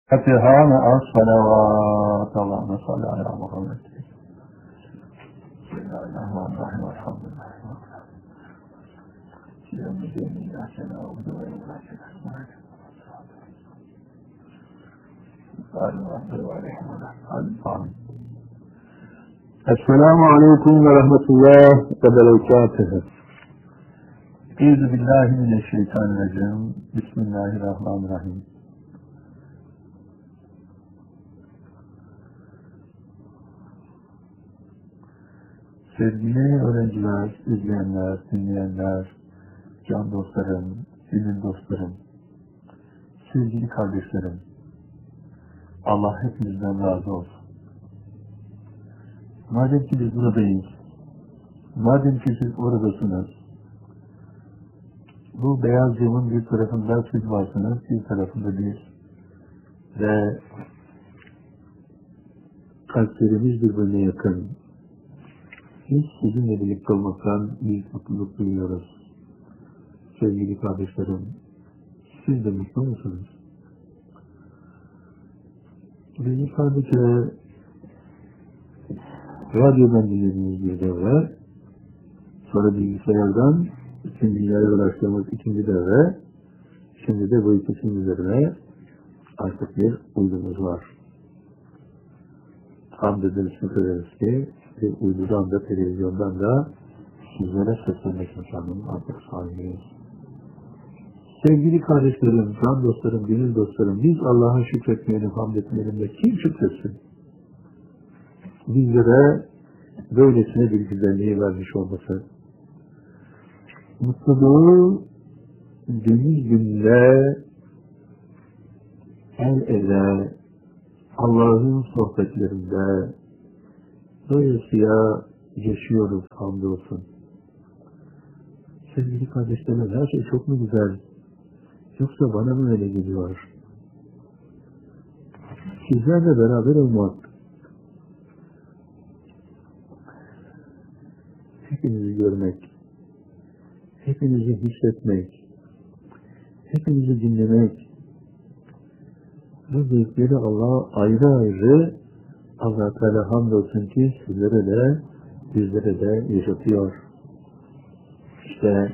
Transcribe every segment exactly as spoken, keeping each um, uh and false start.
Fatiha ve as-salavat. Allahümme salli ala Muhammed. Bismillahirrahmanirrahim. Elhamdülillah. Esselamu aleyküm ve rahmetullah ve berekatuhu. Euzu billahi mineşşeytanirracim. Bismillahirrahmanirrahim. Sevgili öğrenciler, izleyenler, dinleyenler, can dostlarım, gönül dostlarım, sevgili kardeşlerim, Allah hepinizden razı olsun. Madem ki biz buradayız, madem ki siz oradasınız, bu beyaz camın bir tarafında siz varsınız, bir tarafında biz ve kalplerimiz birbirine yakın. Biz sizinle birlikte olmaktan büyük mutluluk duyuyoruz. Sevgili kardeşlerim, siz de mutlu musunuz? Beni sadece radyodan dinlediğimiz bir devre, sonra bilgisayardan ikinci yere ulaştığımız ikinci devre, şimdi de bu ikisinin üzerine artık bir uydumuz var. Hamd ederiz, ederiz ki bir uydudan da televizyondan da sizlere seslenmek imkanının artık sahibiyiz. Sevgili kardeşlerim, can dostlarım, gönül dostlarım, biz Allah'a şükretmeyelim, hamd etmeyelim de kim şükretsin? Bizlere böylesine bir güzelliği vermiş olması. Mutluluğu deniz günde el ele Allah'ın sohbetlerinde doyasıya yaşıyoruz hamdolsun. Sevgili kardeşlerim, her şey çok mu güzel? Yoksa bana mı öyle geliyor? Sizlerle beraber olmak, hepinizi görmek, hepinizi hissetmek, hepinizi dinlemek, bu zevkleri Allah'a ayrı ayrı Allah Teala hamdolsun ki sizlere de bizlere de yaşatıyor. İşte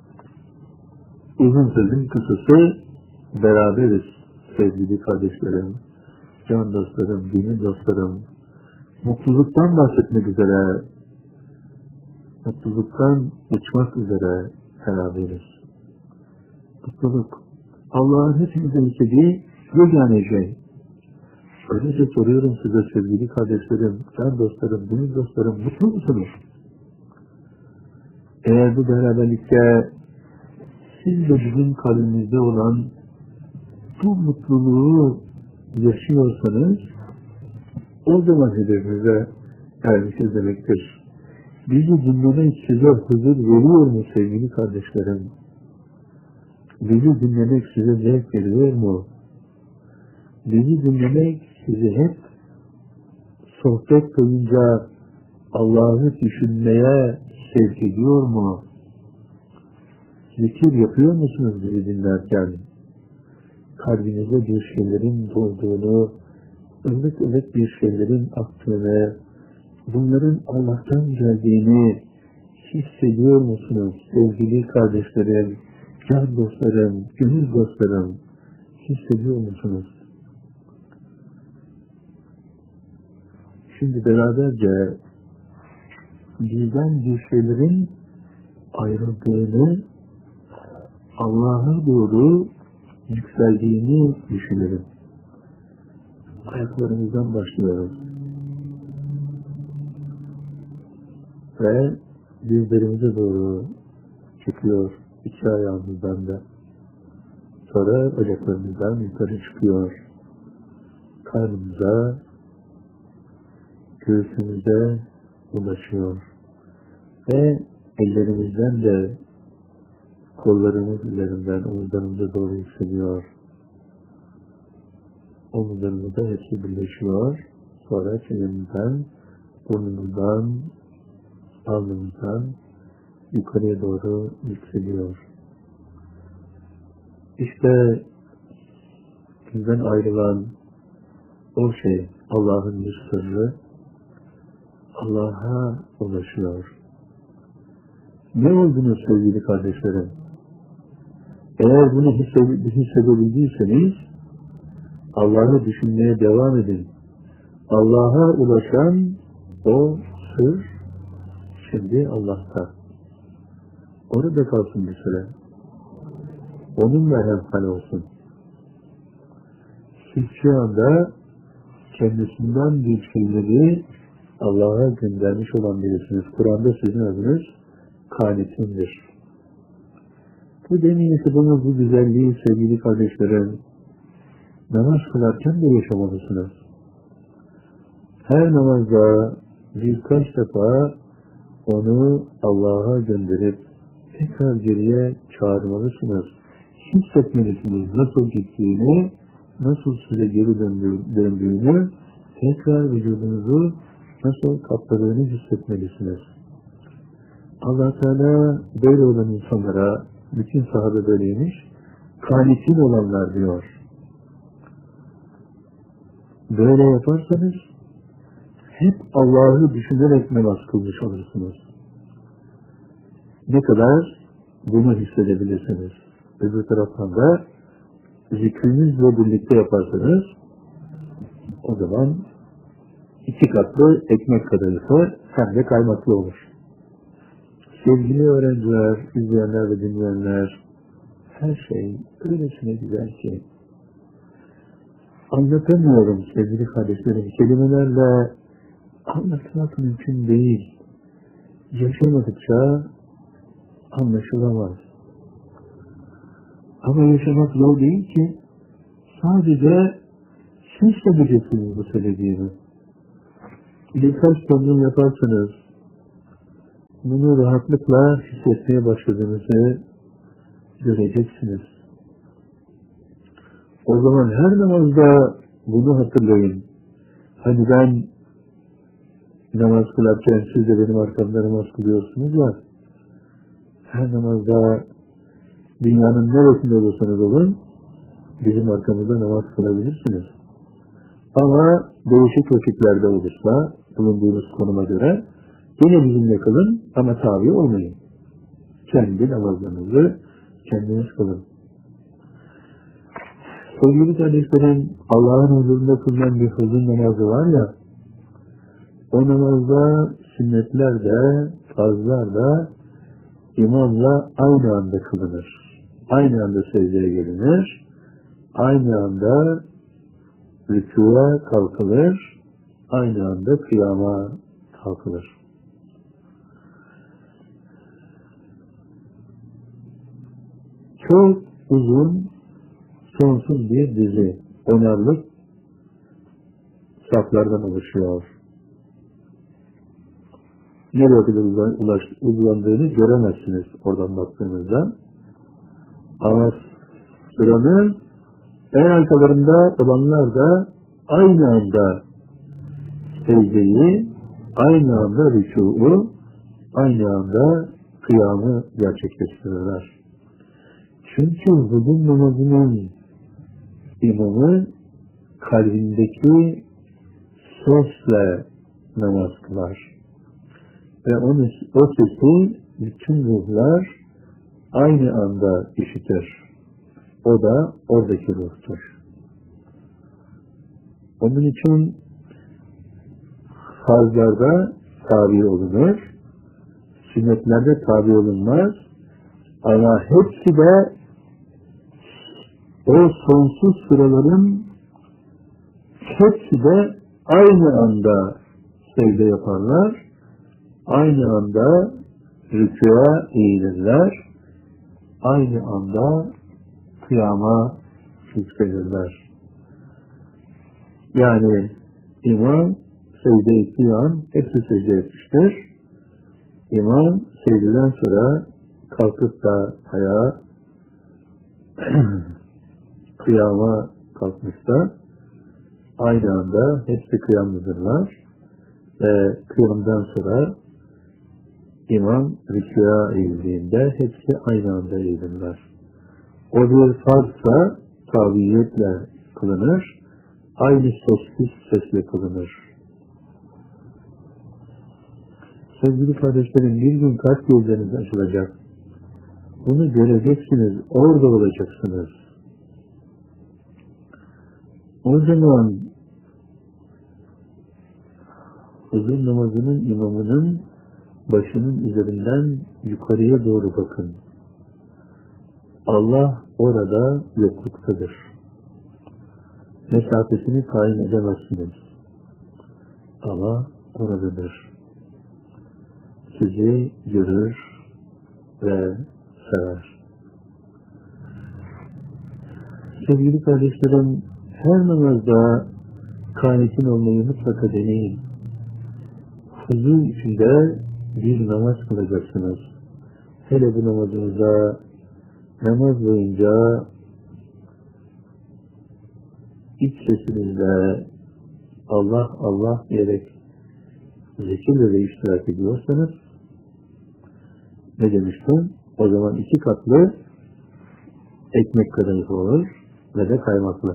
uzun sözün kısası beraberiz sevgili kardeşlerim, can dostlarım, dini dostlarım. Mutluluktan bahsetmek üzere, mutluluktan uçmak üzere beraberiz. Mutluluk, Allah'ın hepimize istediği yegane şey. Öyleyse soruyorum size sevgili kardeşlerim, can dostlarım, dini dostlarım, mutlu musunuz? Eğer bu beraberlikte siz de bizim kalbimizde olan bu mutluluğu yaşıyorsanız, o zaman hedefinize ermişiz demektir. Bizi dinlemek size huzur veriyor mu sevgili kardeşlerim? Bizi dinlemek size zevk veriyor mu? Bizi dinlemek sizi hep sohbet boyunca Allah'ı düşünmeye sevk ediyor mu? Zikir yapıyor musunuz bizi dinlerken? Kalbinize bir şeylerin dolduğunu, ılık ılık bir şeylerin aktığını, bunların Allah'tan geldiğini hissediyor musunuz sevgili kardeşlerim, can dostlarım, gönül dostlarım? Hissediyor musunuz? Şimdi beraberce bizden bir şeylerin ayrıldığını, Allah'a doğru yükseldiğini düşünelim. Ayaklarımızdan başlıyoruz. Ve dizlerimize doğru çıkıyor iki ayağımızdan da. Sonra bacaklarımızdan yukarı çıkıyor. Karnımıza, göğsümüze ulaşıyor. Ve ellerimizden de kollarımız üzerinden omuzlarımıza doğru yükseliyor. Omuzlarımızda hepsi birleşiyor. Sonra çenemizden, burnumuzdan, alnımızdan yukarıya doğru yükseliyor. İşte bizden ayrılan o şey, Allah'ın bir sırrı, Allah'a ulaşıyor. Ne olduğunu sevgili kardeşlerim, eğer bunu hissedebildiyseniz, Allah'ı düşünmeye devam edin. Allah'a ulaşan o sır, şimdi Allah'ta. Orada kalsın bir süre. Onunla hemhal olsun. Siz şu anda kendisinden bir şeyleri Allah'a göndermiş olan birisiniz. Kur'an'da sizin adınız kanitindir. Bu demin yaşadığımız bu güzelliği sevgili kardeşlerim, namaz kılarken de yaşamalısınız. Her namazda birkaç defa onu Allah'a gönderip tekrar geriye çağırmalısınız. Hissetmelisiniz nasıl gittiğini, nasıl size geri döndüğünü, tekrar vücudunuzu nasıl kapladığını hissetmelisiniz. Allah Teala böyle olan insanlara, bütün sahabe böyleymiş, kanitin olanlar diyor. Böyle yaparsanız hep Allah'ı düşünerek namaz kılmış olursunuz. Ne kadar bunu hissedebilirsiniz. Öbür taraftan da zikrinizle birlikte yaparsanız o zaman iki katlı ekmek kadarıysa hem de kaymaklı olur. Sevgili öğrenciler, izleyenler ve dinleyenler, her şey öylesine güzel ki anlatamıyorum sevgili kardeşlerim. Kelimelerle anlatmak mümkün değil. Yaşamadıkça anlaşılamaz. Ama yaşamak zor değil ki. Sadece siz söyleyeceksiniz bu söylediğimi. Birkaç tanım yaparsanız bunu rahatlıkla hissetmeye başladığınızı göreceksiniz. O zaman her namazda bunu hatırlayın. Hani ben namaz kılarken siz de benim arkamda namaz kılıyorsunuz ya, her namazda dünyanın neresinde olursanız olun bizim arkamızda namaz kılabilirsiniz. Ama değişik vakitlerde olursa bulunduğunuz konuma göre yine bizimle kılın ama tabi olmayın. Kendi namazlarınızı kendiniz kılın. Sevgili kardeşlerim, Allah'ın huzurunda kılınan bir huzur namazı var ya, o namazda sünnetler de, farzlar da imamla aynı anda kılınır. Aynı anda secdeye gelinir. Aynı anda rükûa kalkılır. Aynı anda kıyama kalkılır. Çok uzun, sonsuz bir dizi onarlık saflardan oluşuyor. Nereye kadar uzandığını göremezsiniz oradan baktığınızda. Ama sıranın en arkalarında olanlar da aynı anda secdeyi, aynı anda rükû'u, aynı anda kıyamı gerçekleştirirler. Çünkü huzur namazının imamı kalbindeki sesle namaz kılar. Ve onu, o sesi bütün ruhlar aynı anda işitir. O da oradaki ruhtur. Onun için farzlarda tabi olunur, sünnetlerde tabi olunmaz, ama hepsi de o sonsuz sıraların hepsi de aynı anda secde yaparlar, aynı anda rükûa eğilirler, aynı anda kıyama yükselirler. Yani imam secde ettiği an hepsi secde etmiştir. İmam secdeden sonra kalkıp da ayağa kıyama kalkmışsa aynı anda hepsi kıyamlıdırlar ve kıyamdan sonra imam rükûa eğildiğinde hepsi aynı anda eğilirler. O bir farzsa tabiiyetle kılınır, aynı sessiz sesle kılınır. Sevgili kardeşlerim, bir gün kalp gözleriniz açılacak. Bunu göreceksiniz, orada olacaksınız. O zaman huzur namazının imamının başının üzerinden yukarıya doğru bakın. Allah orada yokluktadır. Mesafesini tayin edemezsiniz. Ama oradadır. Sizi görür ve sever. Sevgili kardeşlerim, her namazda kânetin olmayı mutlaka deneyin. Huzur içinde bir namaz kılacaksınız. Hele bu namazınıza namaz boyunca iç sesinizle Allah Allah diyerek zikirle de iştirak ediyorsanız, ne demiştim? O zaman iki katlı ekmek kadayıfı olur ve de kaymaklı.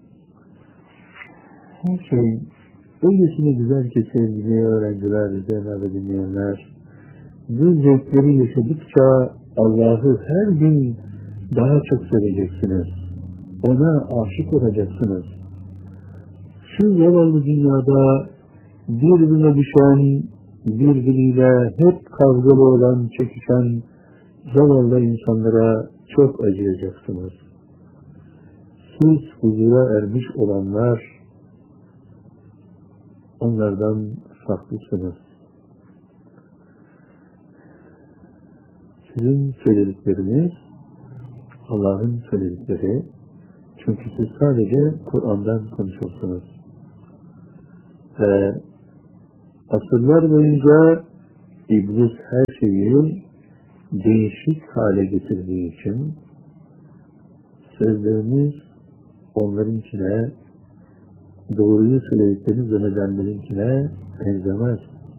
Her şey öylesine güzel ki sevgili öğrenciler, izleyenler ve dinleyenler, bu zevkleri yaşadıkça Allah'ı her gün daha çok seveceksiniz. Ona aşık olacaksınız. Şu zavallı dünyada birbirine düşen, birbiriyle hep kavgalı olan, çekişen zavallı insanlara çok acıyacaksınız. Siz huzura ermiş olanlar, onlardan farklısınız. Sizin söyledikleriniz Allah'ın söyledikleri, çünkü siz sadece Kur'an'dan konuşursunuz. Ve asırlar boyunca İblis her şeyi değişik hale getirdiği için sözleriniz onların içine, doğruyu söylediklerini zannedenlerinkine benzemez.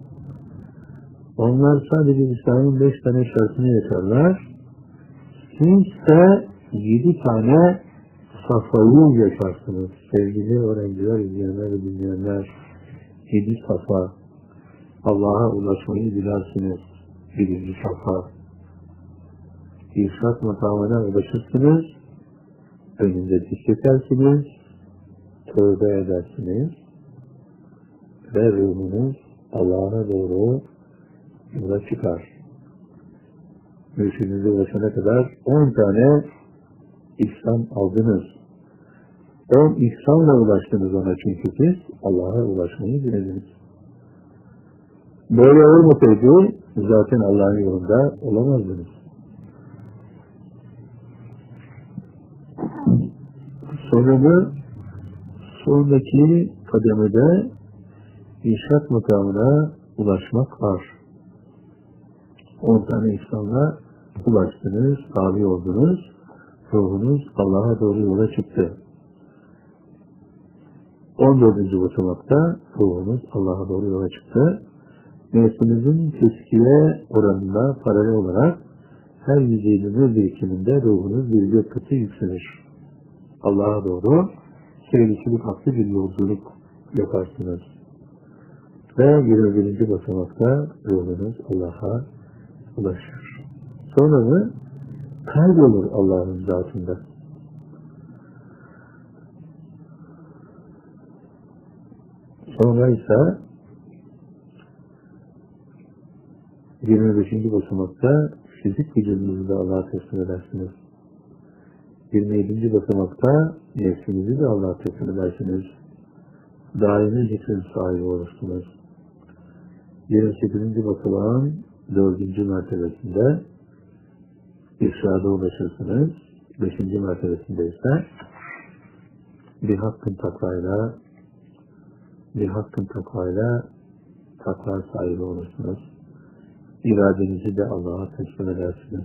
Onlar sadece İslam'ın beş tane şartını yaşarlar. Siz ise yedi tane safayı yaşarsınız. Sevgili öğrenciler, izleyenler ve dinleyenler, yedi safa. Allah'a ulaşmayı dilersiniz. Birinci safa. İrşad makamına ulaşırsınız. Önünde diz çekersiniz. Tövbe edersiniz. Ve ruhunuz Allah'a doğru yola çıkar. Mürşidinize ulaşana kadar on tane ihsan aldınız. on ihsanla ulaştınız ona, çünkü siz Allah'a ulaşmayı dilediniz. Böyle olmasaydı zaten Allah'ın yolunda olamazdınız. Sonunu sonraki kademede irşad makamına ulaşmak var. on tane ihsanla ulaştınız, tabi oldunuz, ruhunuz Allah'a doğru yola çıktı. on dördüncü basamakta ruhunuz Allah'a doğru yola çıktı. Nefsinizin teskiye oranına paralel olarak her yüz yirmi birikiminde ruhunuz bir gök katı yükselir. Allah'a doğru seyircilik haklı bir yolculuk yaparsınız. Ve yirmi birinci basamakta ruhunuz Allah'a ulaşır. Sonra da kaybolur Allah'ın zatında. Sonra ise yirmi beşinci basamakta fizik vücudunuzu da Allah'a teslim edersiniz. yirmi yedinci basamakta nefsinizi de Allah'a teslim edersiniz. Daimi zikrin sahibi olursunuz. yirmi sekizinci basamağın dördüncü mertebesinde irşada ulaşırsınız. beşinci mertebesinde ise bir hakkın takvayla bir hakkın takvayla takva sahibi olursunuz. İradenizi de Allah'a teslim edersiniz.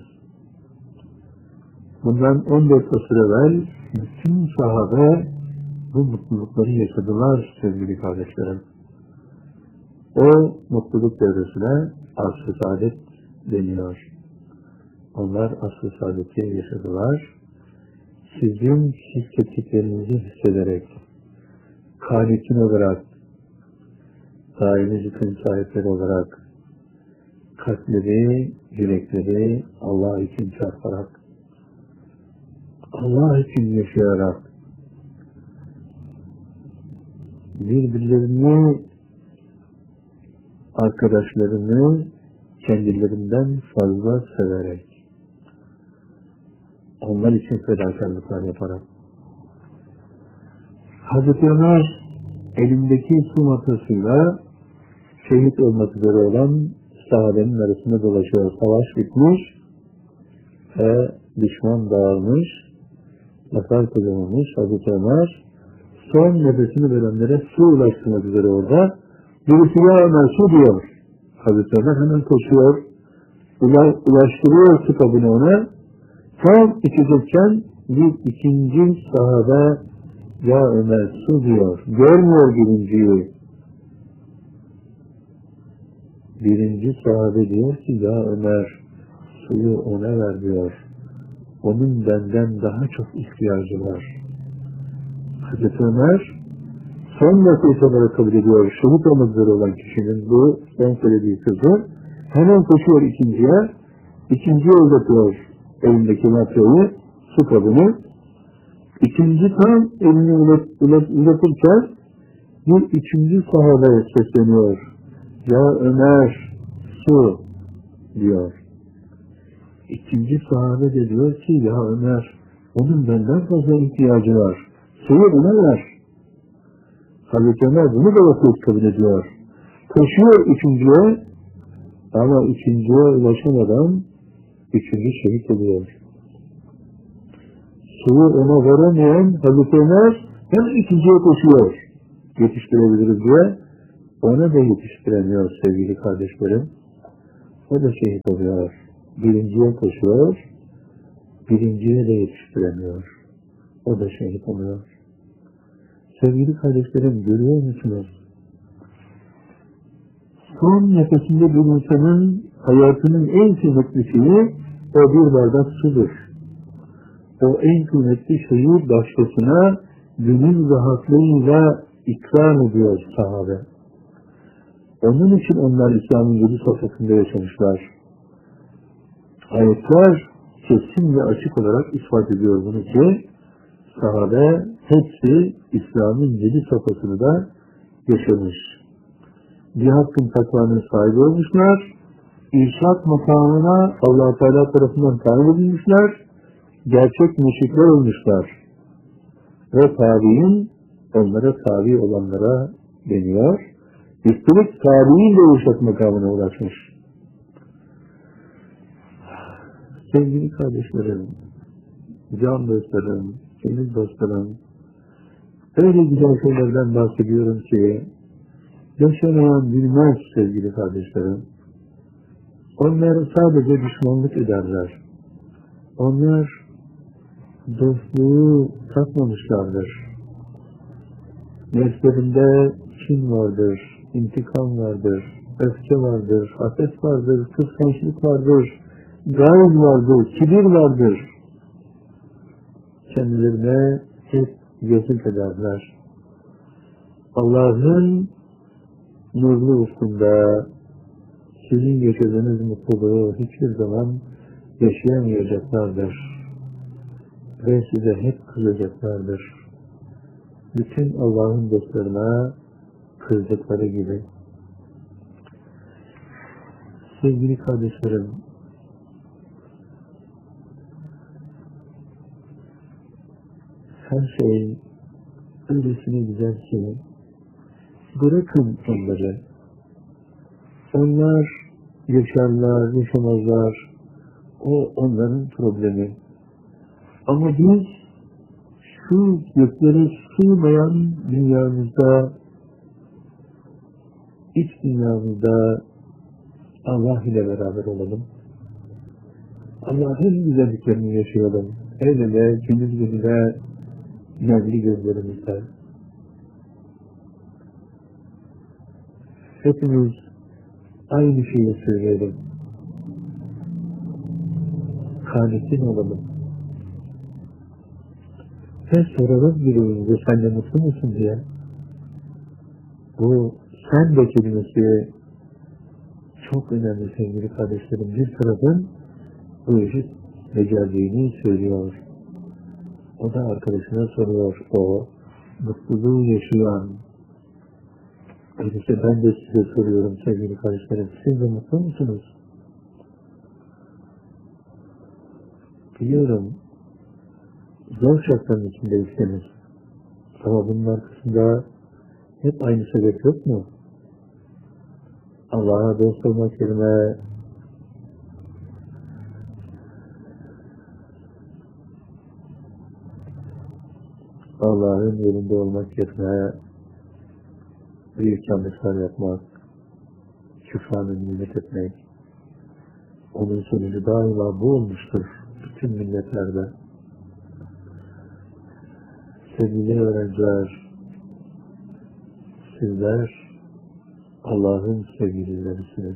Bundan on dört asır evvel bütün sahabe bu mutlulukları yaşadılar sevgili kardeşlerim. O mutluluk devresine asr-ı saadet deniyor. Onlar asr-ı saadeti yaşadılar. Sizin hissettiklerinizi hissederek, kanitin olarak, daimi zikrin sahipleri olarak, kalpleri, yürekleri Allah için çarparak, Allah için yaşayarak, birbirlerini, arkadaşlarını kendilerinden fazla severek, onlar için fedakarlıklar yaparak, Hazreti Ömer elindeki su matasıyla şehit olmak üzere olan sahabenin arasında dolaşıyor. Savaş bitmiş ve düşman dağılmış, zafer kazanılmış. Hazreti Ömer son nefesini verenlere su ulaştırmak üzere orada. Birisi ya Ömer su diyor. Hazreti Ömer hemen koşuyor, ulaştırıyor su kabını ona. Tam içecekken bir ikinci sahabe ya Ömer su diyor. Görmüyor birinciyi. Birinci sahabe diyor ki ya Ömer suyu ona ver diyor. Onun benden daha çok ihtiyacı var. Hazreti Ömer son nefes olarak kabul ediyor. Şehit olmak üzere olan kişinin bu son söylediği sözü. Hemen koşuyor ikinciye. İkinciye uzatıyor elindeki matayı, su kabını. İkinci tam elini uzat, uzat, uzatırken bir üçüncü sahabeye sesleniyor. Ya Ömer su diyor. İkinci sahabe de diyor ki ya Ömer onun benden fazla ihtiyacı var. Suyu ona ver. Hazreti Ömer bunu da vasiyet kabul ediyor. Koşuyor üçüncüye ama üçüncüye ulaşamadan üçüncü şehit oluyor. Suyu ona veramayan Hazreti Ömer hem ikinciye koşuyor. Yetiştirebiliriz diye. Ona da yetiştiremiyor sevgili kardeşlerim. O da şehit oluyor. Birinciye koşuyor. Birinciye de yetiştiremiyor. O da şehit oluyor. Sevgili kardeşlerim görüyor musunuz? Son nefesinde bir insanın hayatının en kıymetli şeyi o bir bardak sudur. O en kıymetli şeyi başkasına gönül rahatlığıyla ikram ediyor sahabe. Onun için onlar İslam'ın yedi sofrasında yaşamışlar. Ayetler kesin ve açık olarak ispat ediyor bunu ki sahabe hepsi İslam'ın yedi sofrasını da yaşamış. Bir hakkın takvanın sahibi olmuşlar. İrşad makamına Allah-u Teala tarafından tayin edilmişler. Gerçek müşrikler olmuşlar. Ve tabi'in onlara tabi olanlara deniyor. Üstelik tabi'in de irşad makamına ulaşmış. Sevgili kardeşlerim, can dostlarım, sevgili dostlarım, öyle güzel şeylerden bahsediyorum ki yaşamayan bilmez sevgili kardeşlerim. Onlar sadece düşmanlık ederler. Onlar dostluğu tatmamışlardır. Nefslerinde kin vardır, intikam vardır, öfke vardır, haset vardır, kıskançlık vardır, gayz vardır, kibir vardır. Kendilerine hep yazık ederler. Allah'ın nurlu ufkunda sizin yaşadığınız mutluluğu hiçbir zaman yaşayamayacaklardır. Ve size hep kızacaklardır. Bütün Allah'ın dostlarına kızdıkları gibi. Sevgili kardeşlerim, her şey öylesine güzel ki bırakın onları. Onlar yaşarlar, yaşamazlar. O onların problemi. Ama biz şu göklere sığmayan dünyamızda, iç dünyamızda Allah ile beraber olalım. Allah'ın güzelliklerini yaşayalım. El ele, gönül gönüle, nemli gözlerimizle. Hepimiz aynı şeyi söyleyelim. Kanitin olalım. Ve soralım birbirimize sen de mutlu musun diye. Bu sen de kelimesi çok önemli sevgili kardeşlerim. Bir tarafın bu işi becerdiğini söylüyor. O da arkadaşına soruyor. O mutluluğu yaşayan. Öyleyse ben de size soruyorum sevgili kardeşlerim. Siz de mutlu musunuz? Biliyorum. Zor şartların içindeyseniz. Ama bunun arkasında hep aynı sebep yok mu? Allah'a dost olmak yerine Allah'ın yolunda olmak yerine büyük yanlışlar yapmak, küfrana millet etmek, onun sonucu daima bu olmuştur bütün milletlerde. Sevgili öğrenciler, sizler Allah'ın sevgililerisiniz.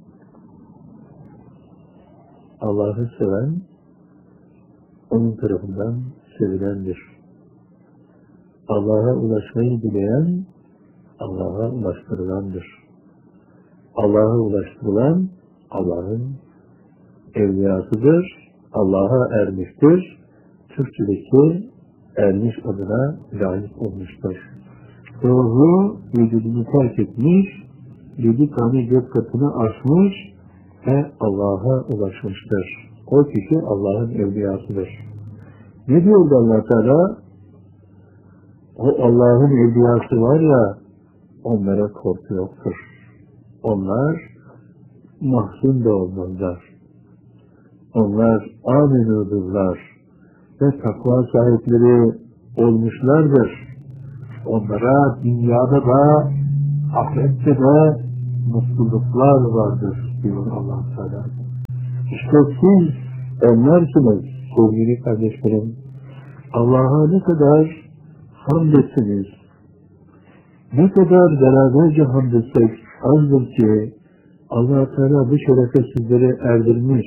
Allah'ı seven, onun tarafından sevilendir. Allah'a ulaşmayı dileyen, Allah'a ulaştırılandır. Allah'a ulaştırılan, Allah'ın evliyasıdır, Allah'a ermiştir. Türkçedeki ermiş adına layık olmuştur. Ruhu vücudunu terk etmiş, yedi tane gök katını aşmış ve Allah'a ulaşmıştır. O kişi Allah'ın evliyasıdır. Ne diyordu Allah Teala? O Allah'ın evliyası var ya, onlara korku yoktur. Onlar mahzun da olmazlar. Onlar amenudurlar ve takva sahipleri olmuşlardır. Onlara dünyada da ahirette de mutluluklar vardır diyor Allah Teala. İşte siz onlarsınız sevgili kardeşlerim. Allah'a ne kadar hamd etsiniz, ne kadar beraberce hamd etsek azdır ki Allah Teala bu şerefe sizleri erdirmiş.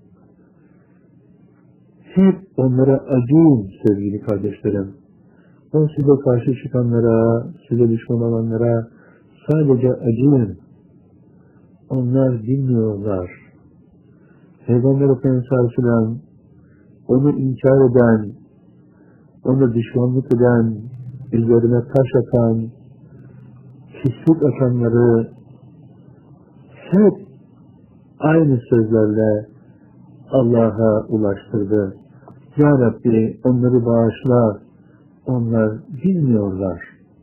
Hep onlara acıyın sevgili kardeşlerim. O size karşı çıkanlara, size düşman olanlara sadece acıyın. Onlar bilmiyorlar. Peygamber Efendimiz Aleyhisselam onu inkar eden, ona düşmanlık eden, üzerine taş atan, pislik atanları hep aynı sözlerle Allah'a ulaştırdı. Ya Rabbi onları bağışla, onlar bilmiyorlar.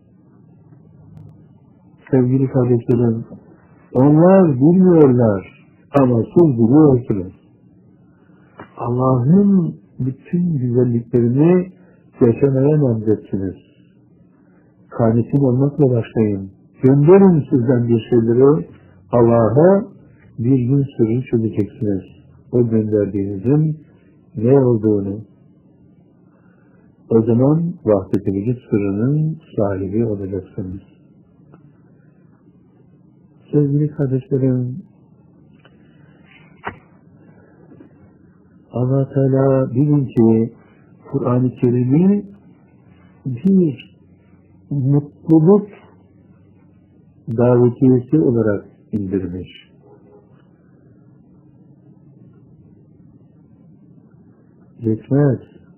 Sevgili kardeşlerim, onlar bilmiyorlar ama siz biliyorsunuz. Allah'ın bütün güzelliklerini yaşamaya namzetsiniz. Kanitin olmakla başlayın. Gönderin sizden bir şeyleri Allah'a, bir gün sırrı çözeceksiniz. O gönderdiğinizin ne olduğunu. O zaman vahdet-i vücut sırrının sahibi olacaksınız. Sevgili kardeşlerim, Allah Teala bilin ki Kur'an-ı Kerim'i bir mutluluk davetiyesi olarak indirmiş. Yetmez.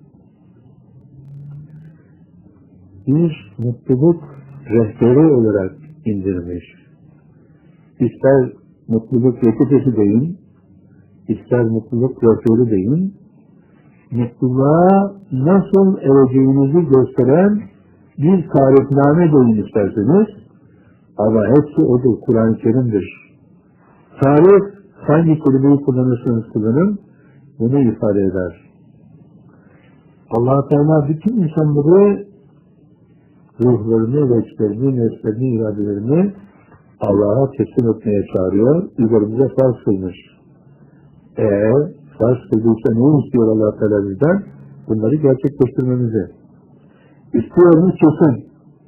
Bir mutluluk rehberi olarak indirmiş. İster mutluluk reçetesi deyin, ister mutluluk rehberi deyin, mutluluğa nasıl ereceğinizi gösteren bir tarifname deyin isterseniz, ama hepsi odur, Kur'an-ı Kerim'dir. Tarif, hangi kelimeyi kullanırsanız kullanın, bunu ifade eder. Allah-u Teala bütün insanları, ruhlarını, veçlerini, nefslerini, iradelerini Allah'a teslim etmeye çağırıyor, üzerimize farz kılmış. Eğer farz kıldıysa ne istiyor Allah-u Teala bizden? Bunları gerçekleştirmemizi. İstiyor mu? Kesin.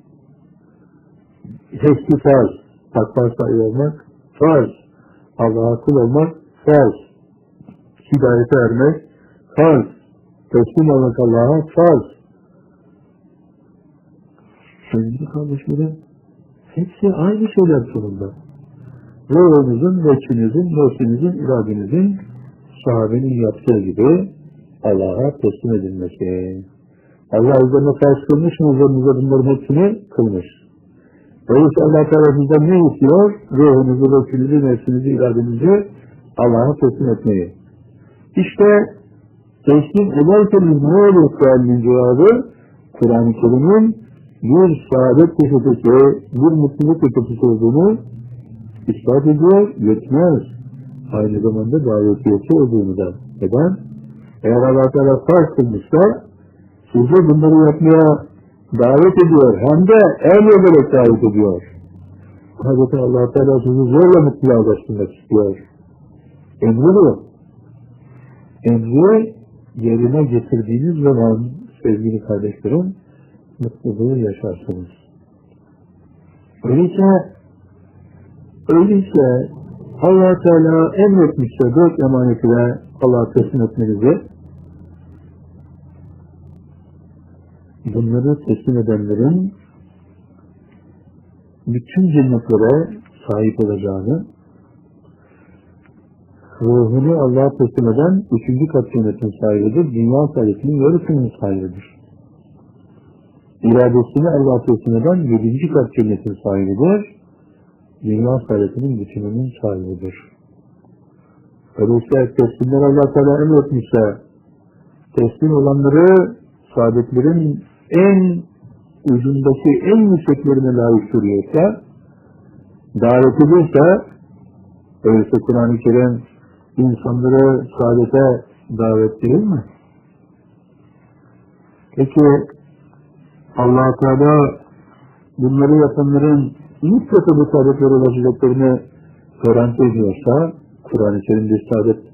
Hepsi farz. Takva sahibi olmak farz. Allah'a kul olmak farz. Hidayete ermek farz. Teslim olmak Allah'a farz. Sevgili kardeşlerim, Hepsi aynı şeyler sonunda. Ruhunuzun, nefsinizin, nefsinizin, iradenizin sahabenin yaptığı gibi Allah'a teslim edilmesi. Allah üzerine farz kılmış mı? Üzerinize bunların hepsini kılmış. Öyleyse Allah tarafından ne istiyor? Ruhunuzu, nefsinizi, nefsinizi, iradenizi Allah'a teslim etmeyi. İşte teslim ederseniz ne olur sualinin cevabı? Kur'an-ı Kerim'in bir saadet peşetesi, bir mutluluk peşetesi olduğunu ispat ediyor, yetmez. Aynı zamanda davetiyeti olduğunu da. Neden? Eğer Allah Teala farz kılmışsa sizi bunları yapmaya davet ediyor. Hem de el olarak davet ediyor. Hazreti Allah Teala sizi zorla mutluluğa ulaştırmak istiyor. Emri bu. Emri yerine getirdiğiniz zaman sevgili kardeşlerim mutluluğu yaşarsınız. Öyleyse öyleyse Allah Teala emretmişse dört emaneti de Allah'a teslim etmenizi, bunları teslim edenlerin bütün cennetlere sahip olacağını, ruhunu Allah'a teslim eden üçüncü kat cennetin sahibidir, dünya saadetinin yarısının sahibidir. İradesini Allah'a teslim eden yedinci kat cennetin sahibidir, dünya saadetinin bütününün sahibidir. Öyleyse teslimler Allah Teala emretmişse, teslim olanları saadetlerin en ucundaki en yükseklerine layık duruyorsa, davet edilse, öyleyse Kur'an-ı Kerim insanları saadete davet değil mi? Peki Allah Teala bunları yapanların mutlaka bu saadetlere ulaşacaklarını garanti ediyorsa, Kur'an-ı Kerim'de saadet